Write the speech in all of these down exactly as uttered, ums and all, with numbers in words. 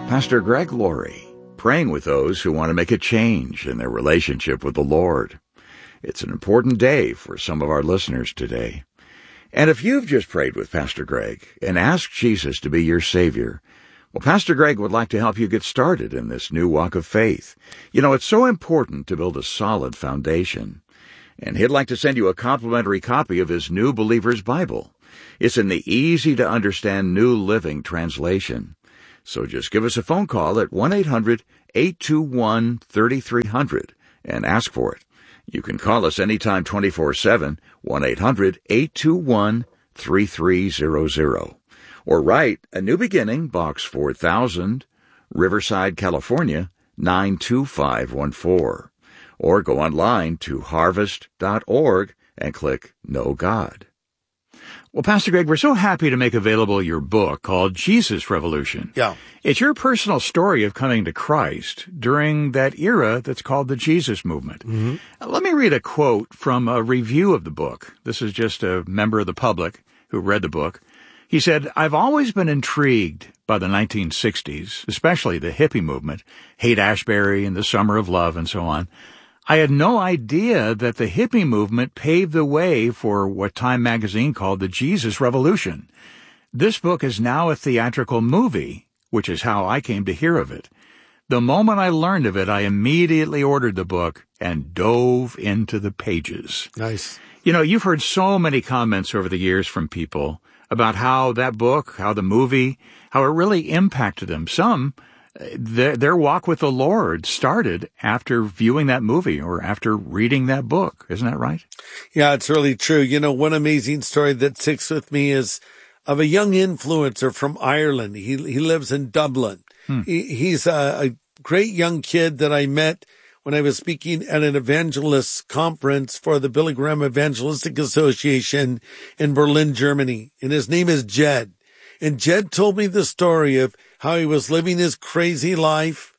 Pastor Greg Laurie, praying with those who want to make a change in their relationship with the Lord. It's an important day for some of our listeners today. And if you've just prayed with Pastor Greg and asked Jesus to be your Savior, well, Pastor Greg would like to help you get started in this new walk of faith. You know, it's so important to build a solid foundation. And he'd like to send you a complimentary copy of his New Believer's Bible. It's in the easy-to-understand New Living Translation. So just give us a phone call at one eight hundred eight two one three three zero zero and ask for it. You can call us anytime twenty-four seven, one eight hundred eight two one three three zero zero. Or write A New Beginning, Box four thousand, Riverside, California, nine two five one four. Or go online to harvest dot org and click Know God. Well, Pastor Greg, we're so happy to make available your book called Jesus Revolution. Yeah. It's your personal story of coming to Christ during that era that's called the Jesus movement. Mm-hmm. Let me read a quote from a review of the book. This is just a member of the public who read the book. He said, "I've always been intrigued by the nineteen sixties, especially the hippie movement, Haight-Ashbury and the Summer of Love and so on. I had no idea that the hippie movement paved the way for what Time magazine called the Jesus Revolution. This book is now a theatrical movie, which is how I came to hear of it. The moment I learned of it, I immediately ordered the book and dove into the pages." Nice. You know, you've heard so many comments over the years from people about how that book, how the movie, how it really impacted them. Some Their, their walk with the Lord started after viewing that movie or after reading that book. Isn't that right? Yeah, it's really true. You know, one amazing story that sticks with me is of a young influencer from Ireland. He he lives in Dublin. Hmm. He, he's a, a great young kid that I met when I was speaking at an evangelist conference for the Billy Graham Evangelistic Association in Berlin, Germany. And his name is Jed. And Jed told me the story of how he was living his crazy life.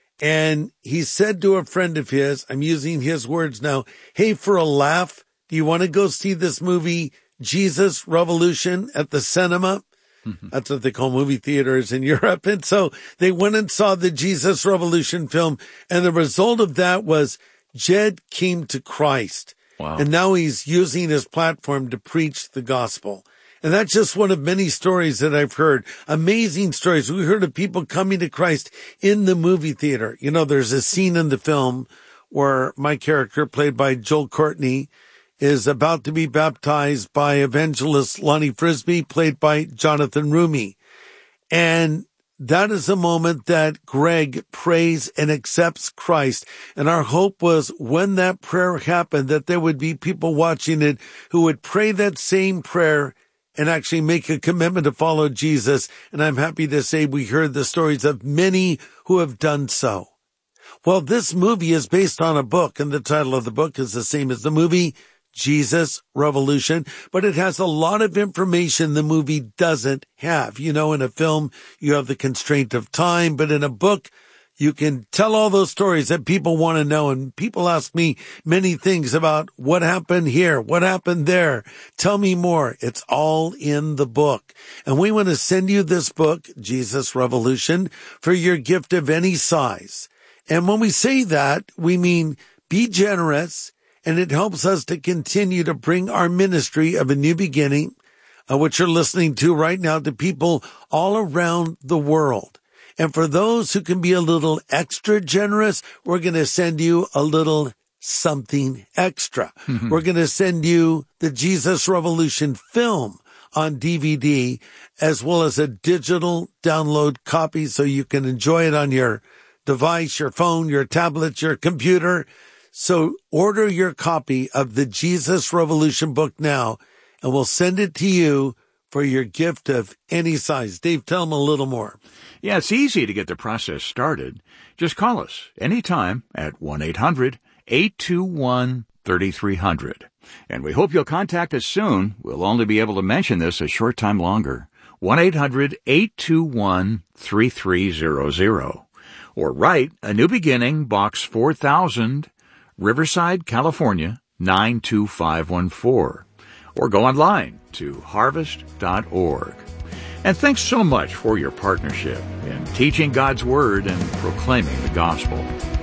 And he said to a friend of his, I'm using his words now, "Hey, for a laugh, do you want to go see this movie, Jesus Revolution, at the cinema?" Mm-hmm. That's what they call movie theaters in Europe. And so they went and saw the Jesus Revolution film. And the result of that was Jed came to Christ. Wow. And now he's using his platform to preach the gospel. And that's just one of many stories that I've heard. Amazing stories. We heard of people coming to Christ in the movie theater. You know, there's a scene in the film where my character, played by Joel Courtney, is about to be baptized by evangelist Lonnie Frisbee, played by Jonathan Rumi. And that is a moment that Greg prays and accepts Christ. And our hope was when that prayer happened, that there would be people watching it who would pray that same prayer and actually make a commitment to follow Jesus. And I'm happy to say we heard the stories of many who have done so. Well, this movie is based on a book, and the title of the book is the same as the movie, Jesus Revolution, but it has a lot of information the movie doesn't have. You know, in a film, you have the constraint of time, but in a book, you can tell all those stories that people want to know. And people ask me many things about what happened here, what happened there. Tell me more. It's all in the book. And we want to send you this book, Jesus Revolution, for your gift of any size. And when we say that, we mean be generous, and it helps us to continue to bring our ministry of A New Beginning, uh, which you're listening to right now, to people all around the world. And for those who can be a little extra generous, we're going to send you a little something extra. Mm-hmm. We're going to send you the Jesus Revolution film on D V D, as well as a digital download copy so you can enjoy it on your device, your phone, your tablet, your computer. So order your copy of the Jesus Revolution book now, and we'll send it to you for your gift of any size. Dave, tell them a little more. Yeah, it's easy to get the process started. Just call us anytime at one eight hundred eight two one three three zero zero. And we hope you'll contact us soon. We'll only be able to mention this a short time longer. one eight hundred eight two one three three zero zero. Or write A New Beginning, Box four thousand, Riverside, California, nine two five one four. Or go online to harvest dot org. And thanks so much for your partnership in teaching God's Word and proclaiming the gospel.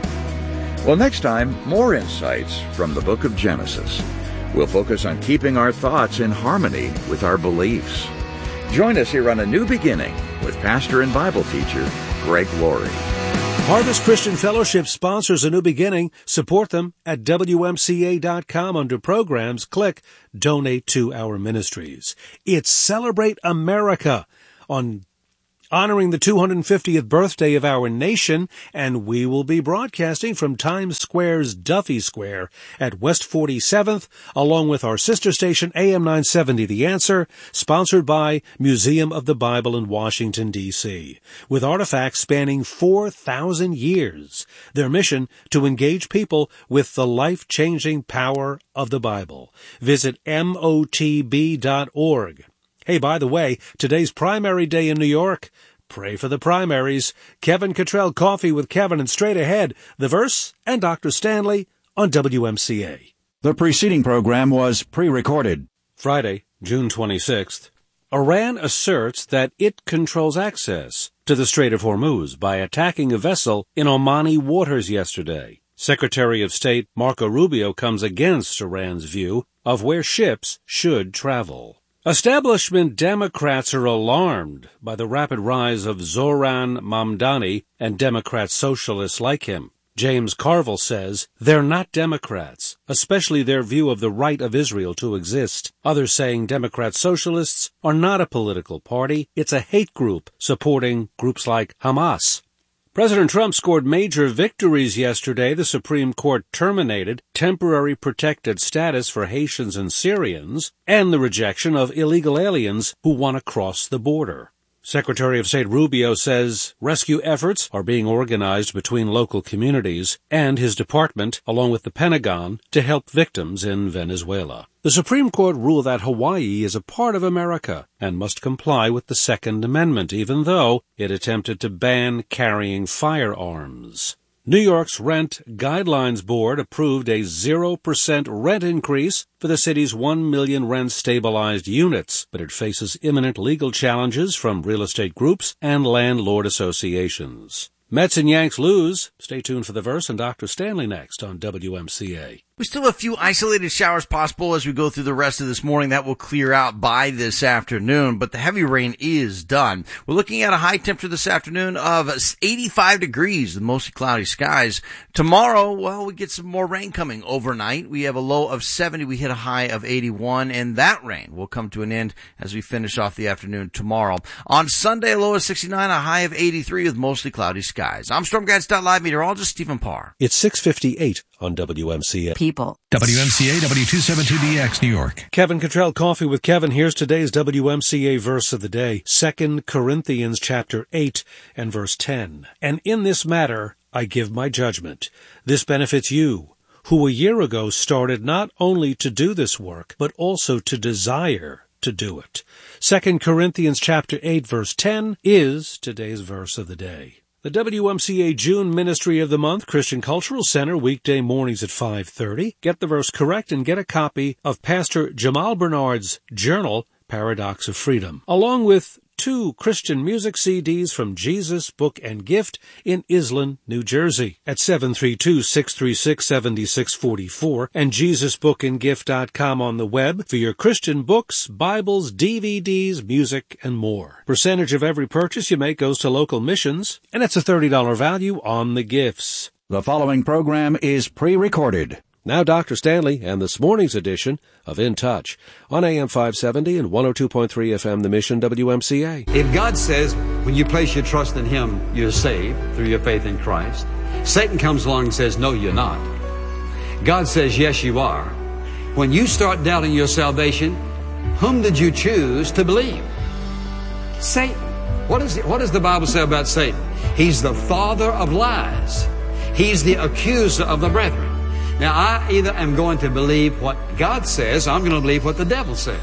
Well, next time, more insights from the book of Genesis. We'll focus on keeping our thoughts in harmony with our beliefs. Join us here on A New Beginning with pastor and Bible teacher Greg Laurie. Harvest Christian Fellowship sponsors A New Beginning. Support them at W M C A dot com. Under programs, click Donate to Our Ministries. It's Celebrate America on honoring the two hundred fiftieth birthday of our nation, and we will be broadcasting from Times Square's Duffy Square at West forty-seventh, along with our sister station A M nine seventy The Answer, sponsored by Museum of the Bible in Washington, D C, with artifacts spanning four thousand years. Their mission to engage people with the life-changing power of the Bible. Visit M O T B dot org. Hey, by the way, today's primary day in New York. Pray for the primaries. Kevin Cottrell, Coffee with Kevin, and straight ahead, The Verse and Doctor Stanley on W M C A. The preceding program was pre-recorded. Friday, June twenty-sixth. Iran asserts that it controls access to the Strait of Hormuz by attacking a vessel in Omani waters yesterday. Secretary of State Marco Rubio comes against Iran's view of where ships should travel. Establishment Democrats are alarmed by the rapid rise of Zoran Mamdani and Democrat socialists like him. James Carville says they're not Democrats, especially their view of the right of Israel to exist. Others saying Democrat socialists are not a political party, it's a hate group supporting groups like Hamas. President Trump scored major victories yesterday. The Supreme Court terminated temporary protected status for Haitians and Syrians and the rejection of illegal aliens who want to cross the border. Secretary of State Rubio says rescue efforts are being organized between local communities and his department, along with the Pentagon, to help victims in Venezuela. The Supreme Court ruled that Hawaii is a part of America and must comply with the Second Amendment, even though it attempted to ban carrying firearms. New York's Rent Guidelines Board approved a zero percent rent increase for the city's one million rent-stabilized units, but it faces imminent legal challenges from real estate groups and landlord associations. Mets and Yanks lose. Stay tuned for The Verse and Doctor Stanley next on W M C A. We still have a few isolated showers possible as we go through the rest of this morning. That will clear out by this afternoon, but the heavy rain is done. We're looking at a high temperature this afternoon of eighty-five degrees with mostly cloudy skies. Tomorrow, well, we get some more rain coming overnight. We have a low of seventy. We hit a high of eighty-one, and that rain will come to an end as we finish off the afternoon tomorrow. On Sunday, a low of sixty-nine, a high of eighty-three with mostly cloudy skies. I'm Storm Guides dot live meteorologist Stephen Parr. It's six fifty-eight on W M C A. People. W M C A W two seventy-two D X, New York. Kevin Cottrell, Coffee with Kevin. Here's today's W M C A verse of the day, Second Corinthians chapter eight and verse ten. And in this matter I give my judgment. This benefits you, who a year ago started not only to do this work, but also to desire to do it. Second Corinthians chapter eight verse ten is today's verse of the day. The W M C A June Ministry of the Month Christian Cultural Center, weekday mornings at five thirty. Get the verse correct and get a copy of Pastor Jamal Bernard's journal, Paradox of Freedom, along with two Christian music C Ds from Jesus Book and Gift in Island, New Jersey, at seven three two, six three six, seven six four four and jesus book and gift dot com on the web for your Christian books, Bibles, D V Ds, music, and more. Percentage of every purchase you make goes to local missions, and it's a thirty dollars value on the gifts. The following program is pre-recorded. Now Doctor Stanley and this morning's edition of In Touch on A M five seventy and one oh two point three F M, The Mission, W M C A. If God says when you place your trust in Him, you're saved through your faith in Christ, Satan comes along and says, no, you're not. God says, yes, you are. When you start doubting your salvation, whom did you choose to believe? Satan. What, is it, what does the Bible say about Satan? He's the father of lies. He's the accuser of the brethren. Now, I either am going to believe what God says, or I'm going to believe what the devil says.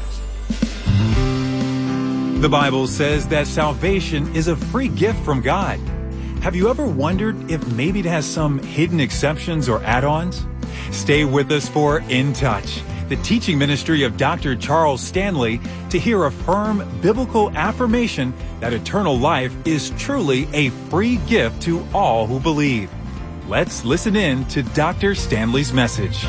The Bible says that salvation is a free gift from God. Have you ever wondered if maybe it has some hidden exceptions or add-ons? Stay with us for In Touch. the teaching ministry of Doctor Charles Stanley, to hear a firm biblical affirmation that eternal life is truly a free gift to all who believe. Let's listen in to Doctor Stanley's message.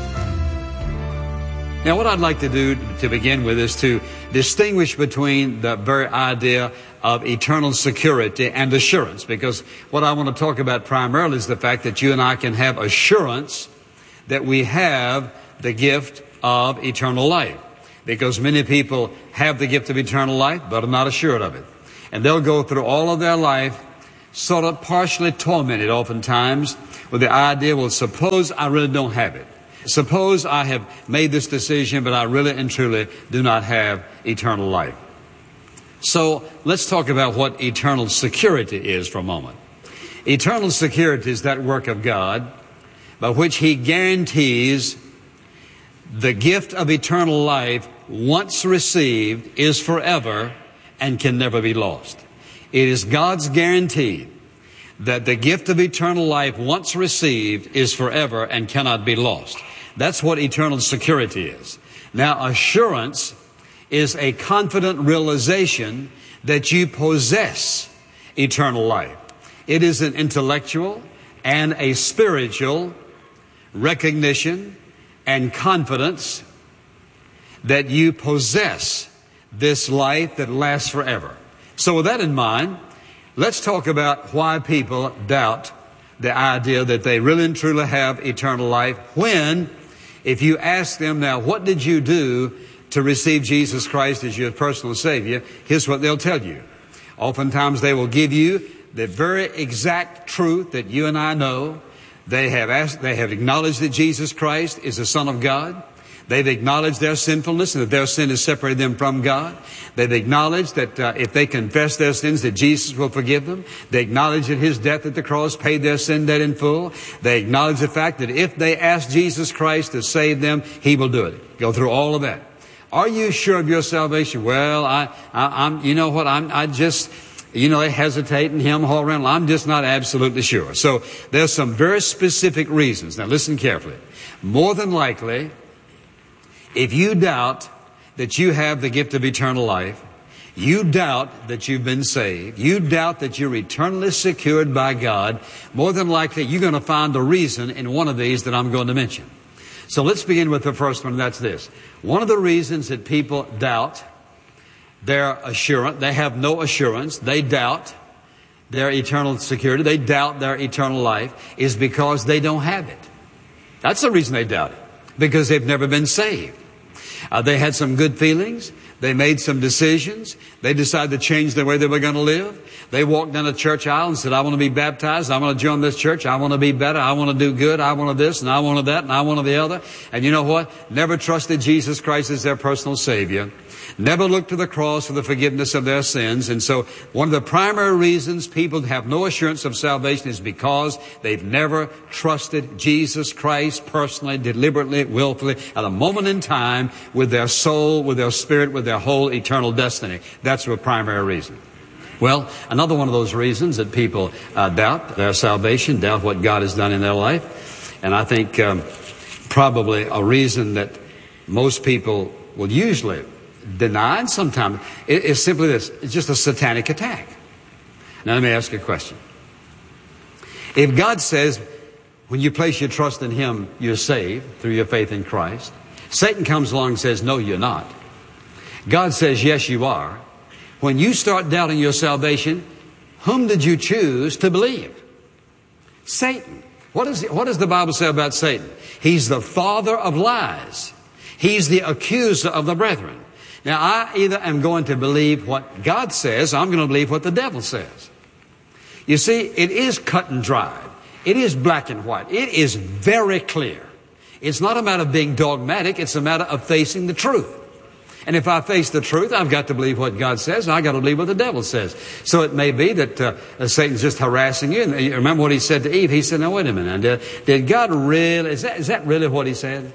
Now, what I'd like to do to begin with is to distinguish between the very idea of eternal security and assurance, because what I want to talk about primarily is the fact that you and I can have assurance that we have the gift of eternal life, because many people have the gift of eternal life but are not assured of it. And they'll go through all of their life sort of partially tormented oftentimes with the idea, well, suppose I really don't have it. Suppose I have made this decision, but I really and truly do not have eternal life. So let's talk about what eternal security is for a moment. Eternal security is that work of God by which He guarantees the gift of eternal life, once received, is forever and can never be lost. It is God's guarantee that the gift of eternal life, once received, is forever and cannot be lost. That's what eternal security is. Now, assurance is a confident realization that you possess eternal life. It is an intellectual and a spiritual recognition and confidence that you possess this life that lasts forever. So with that in mind, let's talk about why people doubt the idea that they really and truly have eternal life when, if you ask them now, what did you do to receive Jesus Christ as your personal Savior? Here's what they'll tell you. Oftentimes they will give you the very exact truth that you and I know. They have asked, they have acknowledged that Jesus Christ is the Son of God. They've acknowledged their sinfulness and that their sin has separated them from God. They've acknowledged that uh, if they confess their sins, that Jesus will forgive them. They acknowledge that His death at the cross paid their sin debt in full. They acknowledge the fact that if they ask Jesus Christ to save them, He will do it. Go through all of that. Are you sure of your salvation? Well, I, I, I'm, you know what, I'm, I just, you know, they hesitate and hem haul around. I'm just not absolutely sure. So there's some very specific reasons. Now listen carefully. More than likely, if you doubt that you have the gift of eternal life, you doubt that you've been saved, you doubt that you're eternally secured by God, more than likely you're going to find a reason in one of these that I'm going to mention. So let's begin with the first one, and that's this. One of the reasons that people doubt their assurance, they have no assurance, they doubt their eternal security, they doubt their eternal life, is because they don't have it. That's the reason they doubt it, because they've never been saved. Uh, they had some good feelings. They made some decisions. They decided to change the way they were going to live. They walked down a church aisle and said, I want to be baptized. I want to join this church. I want to be better. I want to do good. I want to this and I want to that and I want to the other. And you know what? Never trusted Jesus Christ as their personal Savior. Never looked to the cross for the forgiveness of their sins. And so one of the primary reasons people have no assurance of salvation is because they've never trusted Jesus Christ personally, deliberately, willfully, at a moment in time with their soul, with their spirit, with their whole eternal destiny. That's the primary reason. Well, another one of those reasons that people uh, doubt their salvation, doubt what God has done in their life. And I think um, probably a reason that most people will usually deny, and sometimes it is simply this: it's just a satanic attack. Now let me ask you a question. If God says when you place your trust in Him, you're saved through your faith in Christ, Satan comes along and says, no, you're not. God says, yes, you are. When you start doubting your salvation, whom did you choose to believe? Satan. What, is, what does the Bible say about Satan? He's the father of lies. He's the accuser of the brethren. Now, I either am going to believe what God says, or I'm going to believe what the devil says. You see, it is cut and dried. It is black and white. It is very clear. It's not a matter of being dogmatic. It's a matter of facing the truth. And if I face the truth, I've got to believe what God says, and I've got to believe what the devil says. So it may be that uh, Satan's just harassing you. And you remember what he said to Eve? He said, now, wait a minute. Did, did God really, is that, is that really what He said?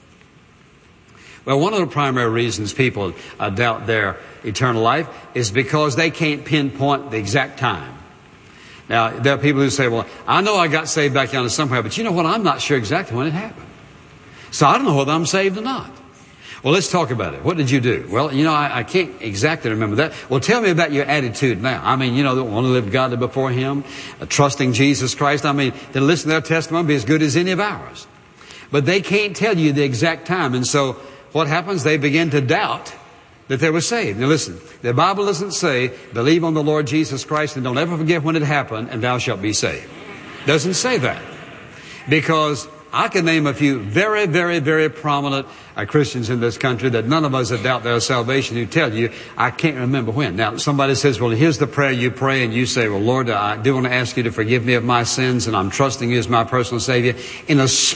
Well, one of the primary reasons people uh, doubt their eternal life is because they can't pinpoint the exact time. Now, there are people who say, well, I know I got saved back yonder somewhere, but you know what? I'm not sure exactly when it happened. So I don't know whether I'm saved or not. Well, let's talk about it. What did you do? Well, you know, I, I can't exactly remember that. Well, tell me about your attitude now. I mean, you know, want to live godly before Him, uh, trusting Jesus Christ. I mean, to listen to their testimony be as good as any of ours. But they can't tell you the exact time. And so what happens? They begin to doubt that they were saved. Now listen, the Bible doesn't say, believe on the Lord Jesus Christ and don't ever forget when it happened and thou shalt be saved. It doesn't say that. Because I can name a few very, very, very prominent uh, Christians in this country that none of us that doubt their salvation who tell you, I can't remember when. Now, somebody says, well, here's the prayer you pray, and you say, well, Lord, I do want to ask you to forgive me of my sins, and I'm trusting you as my personal Savior. In a